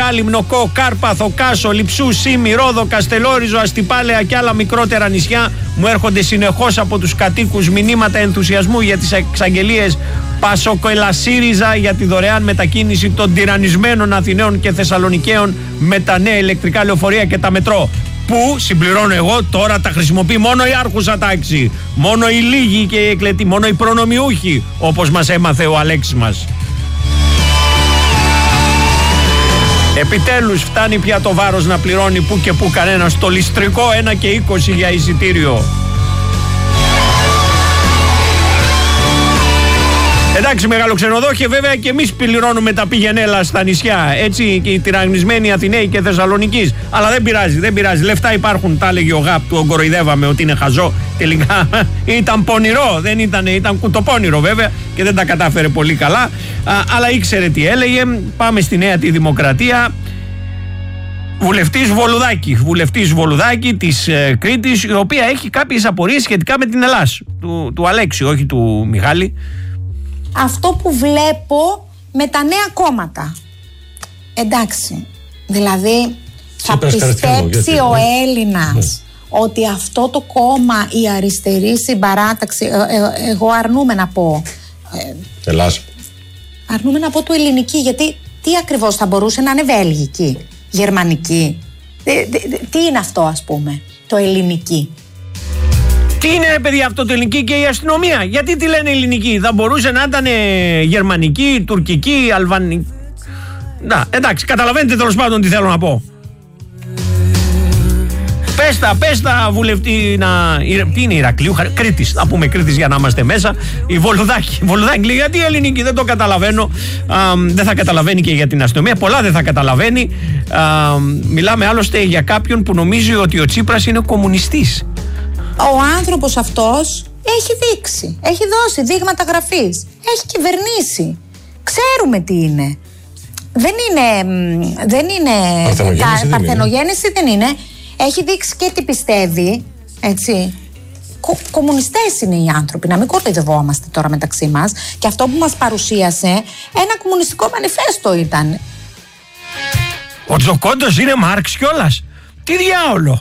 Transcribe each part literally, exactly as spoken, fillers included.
Πειραιά, Λιμνοκό, Κάρπαθο, Κάσο, Λειψού, Σίμη, Ρόδο, Καστελόριζο, Αστυπάλαια και άλλα μικρότερα νησιά. Μου έρχονται συνεχώς από τους κατοίκους μηνύματα ενθουσιασμού για τις εξαγγελίες Πασοκοελασίριζα για τη δωρεάν μετακίνηση των τυραννισμένων Αθηναίων και Θεσσαλονικαίων με τα νέα ηλεκτρικά λεωφορεία και τα μετρό. Που, συμπληρώνω εγώ, τώρα τα χρησιμοποιεί μόνο η άρχουσα τάξη. Μόνο οι λίγοι και οι εκλετοί, μόνο οι προνομιούχοι, όπως μας έμαθε ο Αλέξης μας. Επιτέλους φτάνει πια το βάρος να πληρώνει που και που κανένας το ληστρικό ένα και είκοσι για εισιτήριο. Εντάξει, μεγάλο ξενοδόχε, βέβαια και εμείς πληρώνουμε τα πηγενέλα στα νησιά. Έτσι και οι τυραννισμένοι Αθηναίοι και Θεσσαλονικής. Αλλά δεν πειράζει, δεν πειράζει. Λεφτά υπάρχουν, τα έλεγε ο Γαπ, του ογκοροϊδεύαμε ότι είναι χαζό. Τελικά ήταν πονηρό, δεν ήταν, ήταν κουτοπώνηρο βέβαια και δεν τα κατάφερε πολύ καλά. Α, αλλά ήξερε τι έλεγε. Πάμε στη Νέα τη Δημοκρατία. Βουλευτής Βολουδάκη, βουλευτής Βολουδάκη της ε, Κρήτης, η οποία έχει κάποιες απορίες σχετικά με την Ελλάς. Του, του Αλέξη, όχι του Μιχάλη. Αυτό που βλέπω με τα νέα κόμματα. Εντάξει, δηλαδή θα πιστέψει ο Έλληνας ναι. ότι αυτό το κόμμα, η αριστερή συμπαράταξη, ε, ε, εγώ αρνούμαι να πω ε, Ελλάς αρνούμαι να πω του ελληνική, γιατί τι ακριβώς θα μπορούσε να είναι βέλγικη, γερμανική, ε, ε, ε, τι είναι αυτό ας πούμε το ελληνική? Τι είναι ρε παιδιά αυτό το ελληνική και η αστυνομία? Γιατί τη λένε ελληνική? Θα μπορούσε να ήταν γερμανική, τουρκική, αλβανική. Να, εντάξει, καταλαβαίνετε τέλος πάντων τι θέλω να πω. Πες τα, πες τα βουλευτή να... Τι είναι Ηρακλείου, Κρήτης, θα πούμε Κρήτης για να είμαστε μέσα. Η Βολουδάκη, Βολουδάκη λέει γιατί ελληνική, δεν το καταλαβαίνω. Α, δεν θα καταλαβαίνει και για την αστυνομία, πολλά δεν θα καταλαβαίνει. Α, μιλάμε άλλωστε για κάποιον που νομίζει ότι ο Τσίπρας είναι κομμουνιστής. Ο άνθρωπος αυτός έχει δείξει, έχει δώσει δείγματα γραφής, έχει κυβερνήσει. Ξέρουμε τι είναι. Δεν είναι, δεν είναι, παρθενογέννηση, τα, παρθενογέννηση δεν είναι. Έχει δείξει και τι πιστεύει, έτσι. Κο, κομμουνιστές είναι οι άνθρωποι, να μην κοροϊδευόμαστε τώρα μεταξύ μας. Και αυτό που μας παρουσίασε, ένα κομμουνιστικό μανιφέστο ήταν. Ο Τζοκόντος είναι Μάρξ κιόλας. Τι διάολο.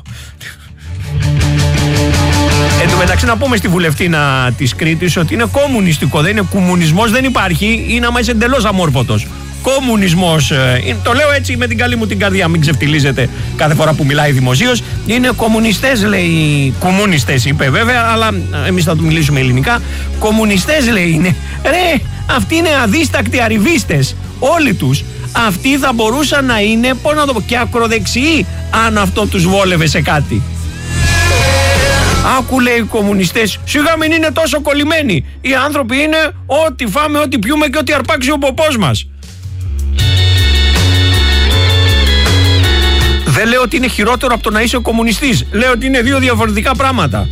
Εν τω μεταξύ να πούμε στη βουλευτήνα της Κρήτης ότι είναι κομμουνιστικό, δεν είναι κομμουνισμός, δεν υπάρχει, είναι άμα είσαι εντελώς αμόρφωτος. Κομμουνισμός, ε, το λέω έτσι με την καλή μου την καρδιά, μην ξεφτιλίζετε κάθε φορά που μιλάει δημοσίως. Είναι κομμουνιστές λέει, κομμουνιστές είπε βέβαια, αλλά εμείς θα του μιλήσουμε ελληνικά. Κομμουνιστές λέει είναι, ρε αυτοί είναι αδίστακτοι αριβίστες, όλοι τους. Αυτοί θα μπορούσαν να είναι, πώς να το πω, και ακροδεξιοί αν αυτό τους βόλευε σε κάτι. Άκου λέει οι κομμουνιστές, σιγά μην είναι τόσο κολλημένοι. Οι άνθρωποι είναι ό,τι φάμε, ό,τι πιούμε και ό,τι αρπάξει ο ποπός μας. Δεν λέω ότι είναι χειρότερο από το να είσαι κομμουνιστής. Λέω ότι είναι δύο διαφορετικά πράγματα.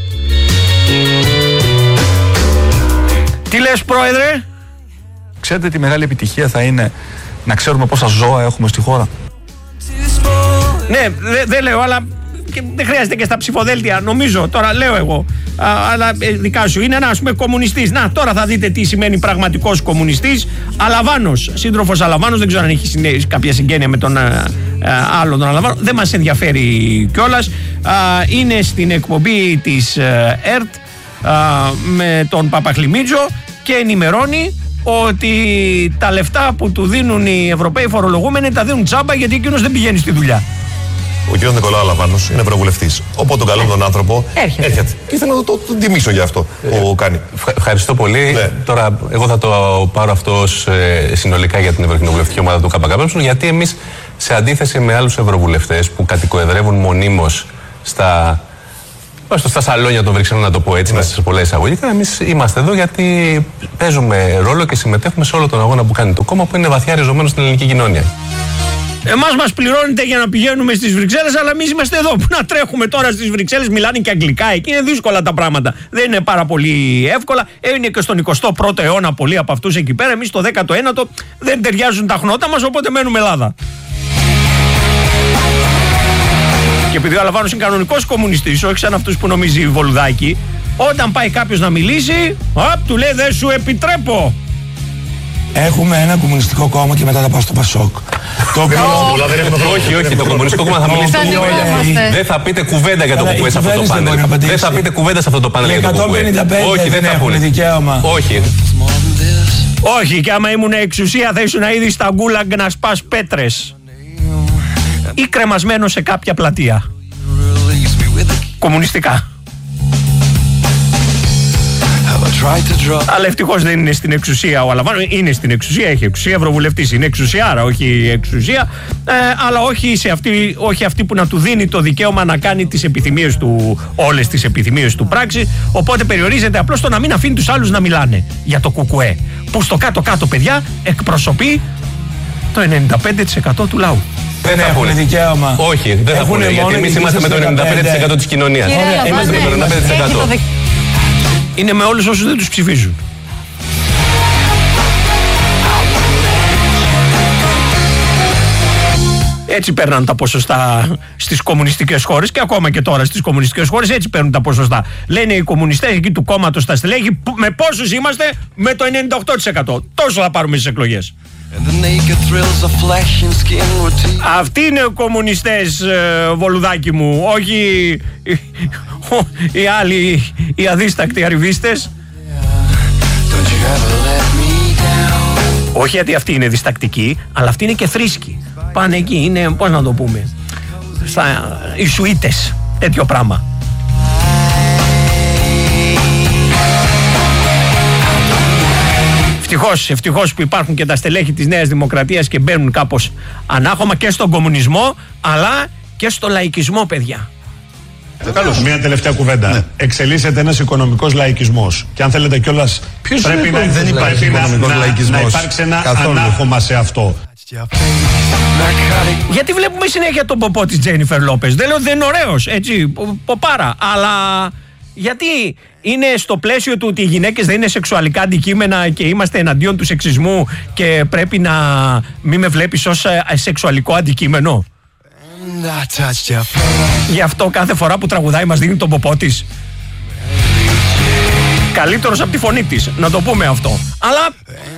Τι λες πρόεδρε? Ξέρετε τι μεγάλη επιτυχία θα είναι να ξέρουμε πόσα ζώα έχουμε στη χώρα? Ναι, δεν δε λέω, αλλά και δεν χρειάζεται και στα ψηφοδέλτια, νομίζω, τώρα λέω εγώ. Α, αλλά ε, δικά σου είναι ένα, ας πούμε, κομμουνιστής. Να, τώρα θα δείτε τι σημαίνει πραγματικός κομμουνιστής. Αλαβάνος, σύντροφος Αλαβάνος, δεν ξέρω αν έχει συνέ, κάποια συγγένεια με τον α, α, άλλον τον Αλαβάνο. Δεν μας ενδιαφέρει κιόλας. Α, είναι στην εκπομπή της α, ΕΡΤ α, με τον Παπαχλημίτζο και ενημερώνει ότι τα λεφτά που του δίνουν οι Ευρωπαίοι φορολογούμενοι τα δίνουν τσάμπα γιατί εκείνος δεν πηγαίνει στη δουλειά. Ο κ. Νικολάου Αλαβάνος είναι ευρωβουλευτής. Οπότε τον καλώ τον άνθρωπο έρχεται. έρχεται. Και ήθελα να το, το, το τιμήσω για αυτό που κάνει. Ευχαριστώ πολύ. Ναι. Τώρα, εγώ θα το πάρω αυτό ως, ε, συνολικά για την Ευρωκοινοβουλευτική ομάδα του ΚΚΕ, γιατί εμείς, σε αντίθεση με άλλους ευρωβουλευτές που κατοικοεδρεύουν μονίμως στα, στα σαλόνια των Βρυξελών, να το πω έτσι, ναι. Μέσα σε πολλά εισαγωγικά, εμείς είμαστε εδώ γιατί παίζουμε ρόλο και συμμετέχουμε σε όλο τον αγώνα που κάνει το κόμμα, που είναι βαθιά ριζωμένο στην ελληνική κοινωνία. Εμάς μας πληρώνετε για να πηγαίνουμε στις Βρυξέλλες, αλλά εμείς είμαστε εδώ. Που να τρέχουμε τώρα στις Βρυξέλλες, μιλάνε και αγγλικά. Εκεί είναι δύσκολα τα πράγματα. Δεν είναι πάρα πολύ εύκολα. Είναι και στον εικοστό πρώτο αιώνα πολλοί από αυτούς εκεί πέρα. Εμείς στο δέκατο ένατο δεν ταιριάζουν τα χνότα μας, οπότε μένουμε Ελλάδα. Και επειδή ο Αλαβάνος είναι κανονικός κομμουνιστής, όχι σαν αυτούς που νομίζει η Βολουδάκη, όταν πάει κάποιος να μιλήσει, απ, του λέει δεν σου επιτρέπω. Έχουμε ένα κομμουνιστικό κόμμα και μετά θα πάω στο Πασόκ. Το οποίο. Όχι, όχι, το Κομμουνιστικό Κόμμα θα μιλήσει το Κουκουέ. Δεν θα πείτε κουβέντα για το Κουκουέ σε αυτό το πάνελ. Δεν θα πείτε κουβέντα σε αυτό το πάνελ για το Κουκουέ. Όχι, δεν θα πούνε. Όχι. Όχι, και άμα ήμουν εξουσία θα ήσουν ήδη στα γκούλαγκ να σπάς πέτρες ή κρεμασμένο σε κάποια πλατεία. Κομμουνιστικά. Αλλά ευτυχώς δεν είναι στην εξουσία ο Αλαβάνος. Είναι στην εξουσία, έχει εξουσία, ευρωβουλευτής είναι εξουσία, άρα όχι εξουσία, ε, αλλά όχι, σε αυτή, όχι αυτή που να του δίνει το δικαίωμα να κάνει τις επιθυμίες του, όλες τις επιθυμίες του πράξη. Οπότε περιορίζεται απλώς το να μην αφήνει τους άλλους να μιλάνε για το Κουκουέ, που στο κάτω-κάτω, παιδιά, εκπροσωπεί το ενενήντα πέντε τοις εκατό του λαού. Δεν έχουν δικαίωμα. Όχι, δεν θα πούνε, γιατί εμείς είμαστε με το ενενήντα πέντε τοις εκατό της κοινωνίας. Είμαστε με το ενενήντα πέντε τοις εκατό. Είναι με όλους όσους δεν τους ψηφίζουν. Έτσι παίρναν τα ποσοστά στις κομμουνιστικές χώρες και ακόμα και τώρα στις κομμουνιστικές χώρες έτσι παίρνουν τα ποσοστά. Λένε οι κομμουνιστές εκεί του κόμματος τα στελέχη, με πόσους είμαστε? Με το ενενήντα οκτώ τοις εκατό. Τόσο θα πάρουμε στις εκλογές. Αυτοί είναι οι κομμουνιστές, Βολουδάκι μου, όχι οι άλλοι, οι αδίστακτοι αριβίστες. Όχι γιατί αυτοί είναι διστακτικοί, αλλά αυτοί είναι και θρήσκοι. Πάνε εκεί, είναι, πώς να το πούμε, στα Ιησουίτες, τέτοιο πράγμα. Ευτυχώς, ευτυχώς που υπάρχουν και τα στελέχη της Νέας Δημοκρατίας και μπαίνουν κάπως ανάχωμα και στον κομμουνισμό, αλλά και στο λαϊκισμό, παιδιά. Καλώς. Μια τελευταία κουβέντα. Ναι. Εξελίσσεται ένας οικονομικός λαϊκισμός. Και αν θέλετε κιόλας, πρέπει, να, δεν υπάρχει πρέπει να, να, να υπάρξει ένα καθόλου ανάχωμα σε αυτό. Γιατί βλέπουμε συνέχεια τον ποπό της Τζένιφερ Λόπες. Δεν λέω ότι δεν είναι ωραίος, έτσι, ποπάρα, αλλά γιατί είναι στο πλαίσιο του ότι οι γυναίκες δεν είναι σεξουαλικά αντικείμενα και είμαστε εναντίον του σεξισμού και πρέπει να μην με βλέπεις ως σεξουαλικό αντικείμενο. Γι' αυτό κάθε φορά που τραγουδάει μας δίνει τον ποπό της. Καλύτερος από τη φωνή της, να το πούμε αυτό. Αλλά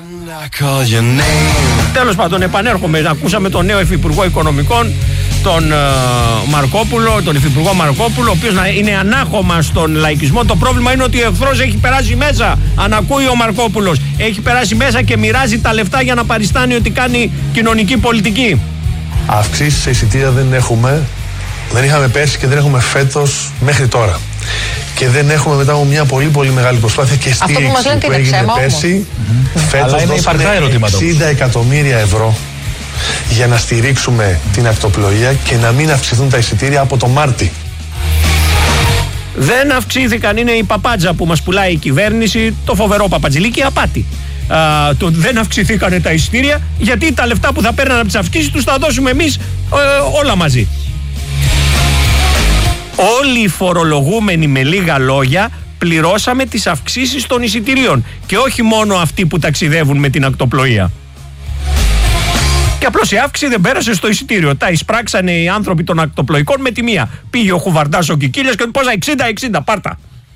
τέλος πάντων, επανέρχομαι. Ακούσαμε τον νέο Υφυπουργό Οικονομικών, τον uh, Μαρκόπουλο, τον Υφυπουργό Μαρκόπουλο, ο οποίος είναι ανάχωμα στον λαϊκισμό. Το πρόβλημα είναι ότι ο εχθρός έχει περάσει μέσα. Αν ακούει ο Μαρκόπουλος, έχει περάσει μέσα και μοιράζει τα λεφτά για να παριστάνει ότι κάνει κοινωνική πολιτική. Αυξήσεις σε εισιτήρια δεν έχουμε, δεν είχαμε πέρσι και δεν έχουμε φέτος μέχρι τώρα. Και δεν έχουμε μετά από μια πολύ πολύ μεγάλη προσπάθεια και στήριξη που, που, που έγινε πέρσι. Mm-hmm. Φέτος δώσαμε εξήντα εκατομμύρια ευρώ για να στηρίξουμε την ακτοπλοεία και να μην αυξηθούν τα εισιτήρια από το Μάρτι. Δεν αυξήθηκαν, είναι η παπάτζα που μας πουλάει η κυβέρνηση, το φοβερό παπατζηλίκι, απάτη. Uh, το δεν αυξηθήκανε τα εισιτήρια γιατί τα λεφτά που θα παίρναν από τις αυξήσεις τους θα δώσουμε εμείς uh, όλα μαζί. Όλοι οι φορολογούμενοι, με λίγα λόγια, πληρώσαμε τις αυξήσεις των εισιτηρίων και όχι μόνο αυτοί που ταξιδεύουν με την ακτοπλοεία. Και απλώς η αύξηση δεν πέρασε στο εισιτήριο. Τα εισπράξανε οι άνθρωποι των ακτοπλοϊκών με τη μία. Πήγε ο Χουβαρντάς ο Κικίλιας και του πόσα εξήντα εξήντα πάρτα.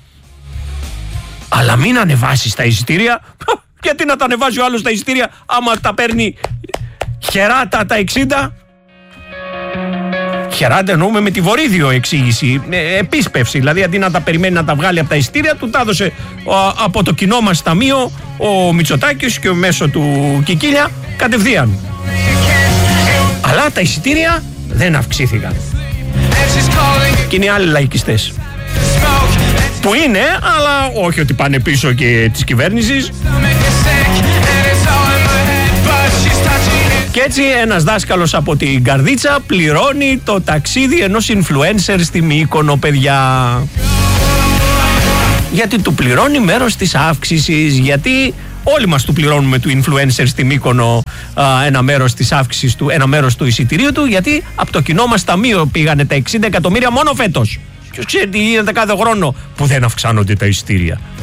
Αλλά μην ανεβάσεις τα εισιτήρια. Γιατί να τα ανεβάζει ο άλλος τα εισιτήρια άμα τα παίρνει χεράτα τα εξήντα. Χεράτα εννοούμε με τη Βορίδιο εξήγηση, ε, επίσπευση. Δηλαδή αντί να τα περιμένει να τα βγάλει από τα εισιτήρια, του τα έδωσε ο, από το κοινό μας ταμείο ο Μητσοτάκης και μέσω του Κικίλια κατευθείαν. Αλλά τα εισιτήρια δεν αυξήθηκαν. Και είναι οι άλλοι λαϊκιστές. Που είναι, αλλά όχι ότι πάνε πίσω και της κυβέρνησης. Και έτσι ένας δάσκαλος από την Καρδίτσα πληρώνει το ταξίδι ενός influencer στη Μύκονο, παιδιά. Γιατί του πληρώνει μέρος της αύξησης, γιατί όλοι μας του πληρώνουμε του influencer στη Μύκονο α, ένα μέρος της αύξησης του, ένα μέρος του εισιτηρίου του, γιατί από το κοινό μας ταμείο πήγανε τα εξήντα εκατομμύρια μόνο φέτος. Ποιος ξέρει τι γίνεται κάθε χρόνο που δεν αυξάνονται τα εισιτήρια.